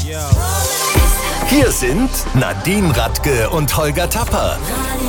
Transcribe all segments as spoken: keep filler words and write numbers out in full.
Hier sind Nadine Radke und Holger Tapper.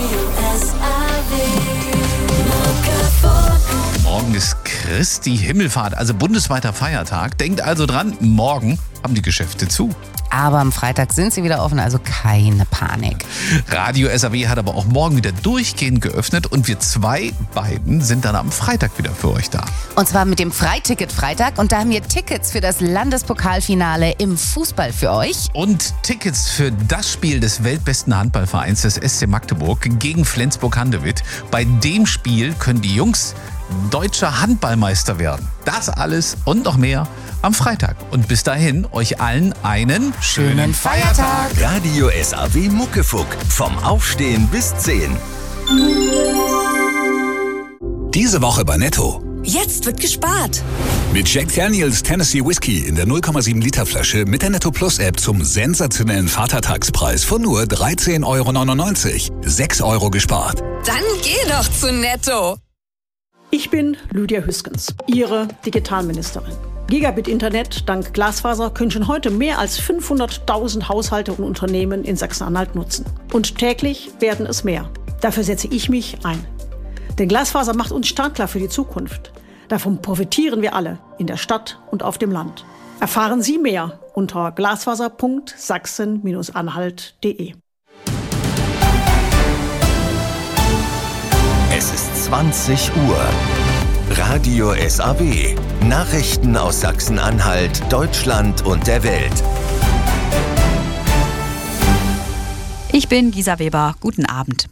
Morgen ist Christi Himmelfahrt, also bundesweiter Feiertag. Denkt also dran, morgen haben die Geschäfte zu. Aber am Freitag sind sie wieder offen, also keine Panik. Radio S A W hat aber auch morgen wieder durchgehend geöffnet und wir zwei beiden sind dann am Freitag wieder für euch da. Und zwar mit dem Freiticket-Freitag und da haben wir Tickets für das Landespokalfinale im Fußball für euch. Und Tickets für das Spiel des weltbesten Handballvereins des S C Magdeburg gegen Flensburg-Handewitt. Bei dem Spiel können die Jungs deutscher Handballmeister werden. Das alles und noch mehr am Freitag. Und bis dahin euch allen einen schönen Feiertag. Radio S A W Muckefuck. Vom Aufstehen bis zehn. Diese Woche bei Netto. Jetzt wird gespart. Mit Jack Daniels Tennessee Whiskey in der null Komma sieben Liter Flasche mit der Netto Plus App zum sensationellen Vatertagspreis von nur dreizehn Euro neunundneunzig. sechs Euro gespart. Dann geh doch zu Netto. Ich bin Lydia Hüskens, Ihre Digitalministerin. Gigabit-Internet dank Glasfaser können schon heute mehr als fünfhunderttausend Haushalte und Unternehmen in Sachsen-Anhalt nutzen. Und täglich werden es mehr. Dafür setze ich mich ein. Denn Glasfaser macht uns startklar für die Zukunft. Davon profitieren wir alle, in der Stadt und auf dem Land. Erfahren Sie mehr unter glasfaser punkt sachsen Bindestrich anhalt punkt de. Es ist zwanzig Uhr. Radio S A W. Nachrichten aus Sachsen-Anhalt, Deutschland und der Welt. Ich bin Gisa Weber. Guten Abend.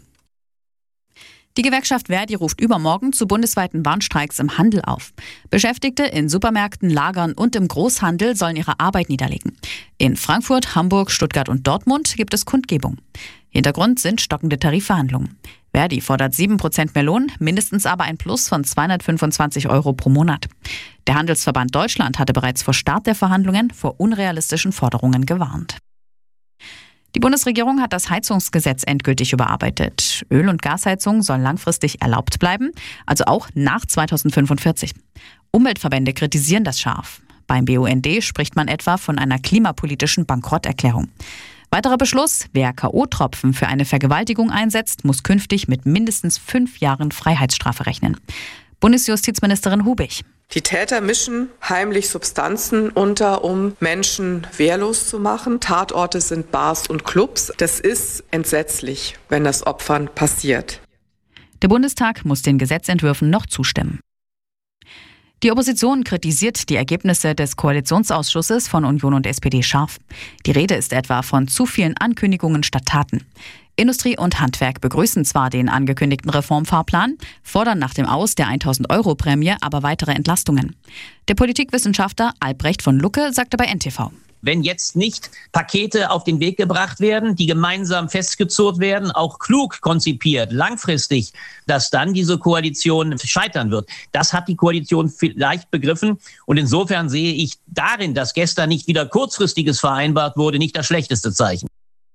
Die Gewerkschaft Verdi ruft übermorgen zu bundesweiten Warnstreiks im Handel auf. Beschäftigte in Supermärkten, Lagern und im Großhandel sollen ihre Arbeit niederlegen. In Frankfurt, Hamburg, Stuttgart und Dortmund gibt es Kundgebung. Hintergrund sind stockende Tarifverhandlungen. Verdi fordert sieben Prozent mehr Lohn, mindestens aber ein Plus von zweihundertfünfundzwanzig Euro pro Monat. Der Handelsverband Deutschland hatte bereits vor Start der Verhandlungen vor unrealistischen Forderungen gewarnt. Die Bundesregierung hat das Heizungsgesetz endgültig überarbeitet. Öl- und Gasheizung sollen langfristig erlaubt bleiben, also auch nach zweitausendfünfundvierzig. Umweltverbände kritisieren das scharf. Beim B U N D spricht man etwa von einer klimapolitischen Bankrotterklärung. Weiterer Beschluss: Wer K O-Tropfen für eine Vergewaltigung einsetzt, muss künftig mit mindestens fünf Jahren Freiheitsstrafe rechnen. Bundesjustizministerin Hubig. Die Täter mischen heimlich Substanzen unter, um Menschen wehrlos zu machen. Tatorte sind Bars und Clubs. Das ist entsetzlich, wenn das Opfern passiert. Der Bundestag muss den Gesetzentwürfen noch zustimmen. Die Opposition kritisiert die Ergebnisse des Koalitionsausschusses von Union und S P D scharf. Die Rede ist etwa von zu vielen Ankündigungen statt Taten. Industrie und Handwerk begrüßen zwar den angekündigten Reformfahrplan, fordern nach dem Aus der tausend Euro Prämie aber weitere Entlastungen. Der Politikwissenschaftler Albrecht von Lucke sagte bei N T V. Wenn jetzt nicht Pakete auf den Weg gebracht werden, die gemeinsam festgezurrt werden, auch klug konzipiert, langfristig, dass dann diese Koalition scheitern wird. Das hat die Koalition vielleicht begriffen. Und insofern sehe ich darin, dass gestern nicht wieder Kurzfristiges vereinbart wurde, nicht das schlechteste Zeichen.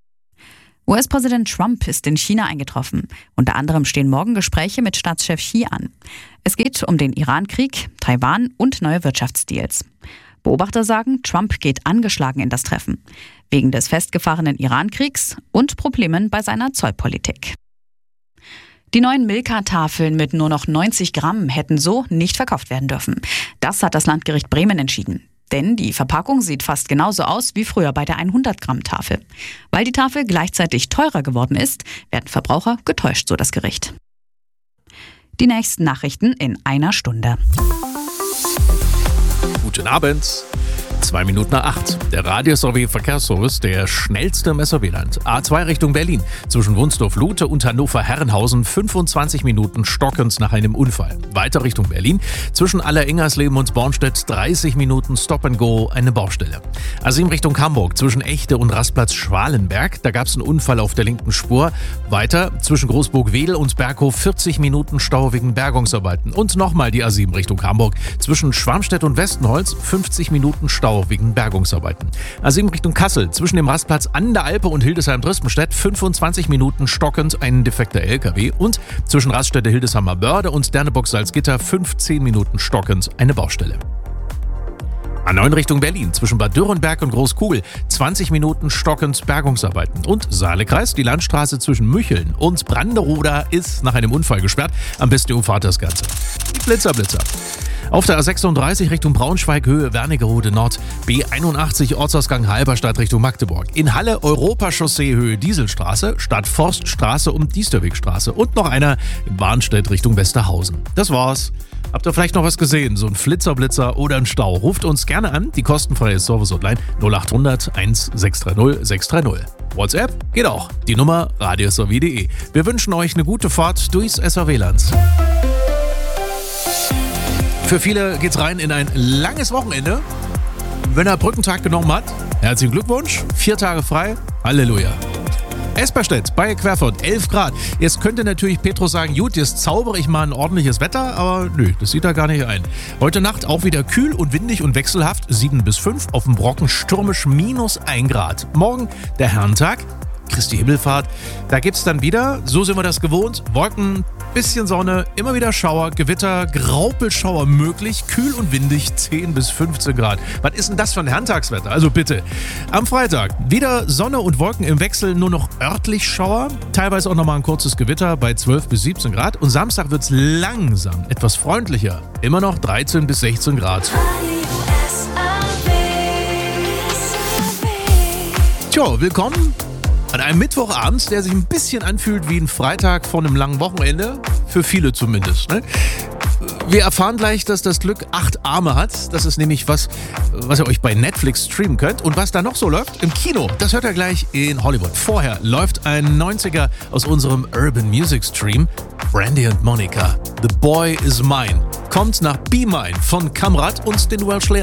U S-Präsident Trump ist in China eingetroffen. Unter anderem stehen morgen Gespräche mit Staatschef Xi an. Es geht um den Iran-Krieg, Taiwan und neue Wirtschaftsdeals. Beobachter sagen, Trump geht angeschlagen in das Treffen. Wegen des festgefahrenen Iran-Kriegs und Problemen bei seiner Zollpolitik. Die neuen Milka-Tafeln mit nur noch neunzig Gramm hätten so nicht verkauft werden dürfen. Das hat das Landgericht Bremen entschieden. Denn die Verpackung sieht fast genauso aus wie früher bei der hundert Gramm Tafel. Weil die Tafel gleichzeitig teurer geworden ist, werden Verbraucher getäuscht, so das Gericht. Die nächsten Nachrichten in einer Stunde. Guten Abend. Zwei Minuten nach acht. Der Radio S A W Verkehrsservice, der schnellste im S A W-Land. A zwei Richtung Berlin. Zwischen Wunsdorf-Lute und Hannover-Herrenhausen fünfundzwanzig Minuten stockend nach einem Unfall. Weiter Richtung Berlin. Zwischen Aller-Ingersleben und Bornstedt dreißig Minuten Stop-and-Go, eine Baustelle. A sieben Richtung Hamburg. Zwischen Echte und Rastplatz Schwalenberg. Da gab es einen Unfall auf der linken Spur. Weiter zwischen Großburg-Wedel und Berghof vierzig Minuten Stau wegen Bergungsarbeiten. Und nochmal die A sieben Richtung Hamburg. Zwischen Schwarmstedt und Westenholz fünfzig Minuten Stau wegen Bergungsarbeiten. A sieben Richtung Kassel, zwischen dem Rastplatz an der Alpe und Hildesheim-Drispenstedt fünfundzwanzig Minuten stockend ein defekter L K W und zwischen Raststätte Hildesheimer Börde und Dernebock-Salzgitter fünfzehn Minuten stockend eine Baustelle. A neun Richtung Berlin, zwischen Bad Dürrenberg und Großkugel, zwanzig Minuten stockend Bergungsarbeiten. Und Saalekreis, die Landstraße zwischen Mücheln und Brandrode ist nach einem Unfall gesperrt. Am besten umfahrt das Ganze. Blitzer, Blitzer. Auf der A sechsunddreißig Richtung Braunschweig, Höhe Wernigerode Nord, B einundachtzig Ortsausgang Halberstadt Richtung Magdeburg. In Halle Europachaussee, Höhe Dieselstraße, Stadt Forststraße und Diesterwegstraße. Und noch einer in Warnstedt Richtung Westerhausen. Das war's. Habt ihr vielleicht noch was gesehen? So ein Flitzerblitzer oder ein Stau? Ruft uns gerne an, die kostenfreie Service-Hotline null acht hundert eins sechs drei null sechs drei null. WhatsApp geht auch, die Nummer radios punkt de. Wir wünschen euch eine gute Fahrt durchs S R W-Land. Für viele geht's rein in ein langes Wochenende. Wenn er Brückentag genommen hat, herzlichen Glückwunsch, vier Tage frei, Halleluja. Esperstedt bei Querfurt, elf Grad. Jetzt könnte natürlich Petrus sagen, gut, jetzt zaubere ich mal ein ordentliches Wetter, aber nö, das sieht er gar nicht ein. Heute Nacht auch wieder kühl und windig und wechselhaft, sieben bis fünf, auf dem Brocken stürmisch minus ein Grad. Morgen der Herrentag, Christi Himmelfahrt, da gibt's dann wieder, so sind wir das gewohnt, Wolken, bisschen Sonne, immer wieder Schauer, Gewitter, Graupelschauer möglich, kühl und windig, zehn bis fünfzehn Grad. Was ist denn das für ein Herrentagswetter? Also bitte. Am Freitag wieder Sonne und Wolken im Wechsel, nur noch örtlich Schauer, teilweise auch nochmal ein kurzes Gewitter bei zwölf bis siebzehn Grad. Und Samstag wird's langsam etwas freundlicher, immer noch dreizehn bis sechzehn Grad. Tja, willkommen an einem Mittwochabend, der sich ein bisschen anfühlt wie ein Freitag vor einem langen Wochenende. Für viele zumindest. Ne? Wir erfahren gleich, dass das Glück acht Arme hat. Das ist nämlich was, was ihr euch bei Netflix streamen könnt. Und was da noch so läuft im Kino, das hört ihr gleich in Hollywood. Vorher läuft ein neunziger aus unserem Urban Music Stream. Brandy und Monica, The Boy Is Mine. Kommt nach Be Mine von Kamrat und den Welsh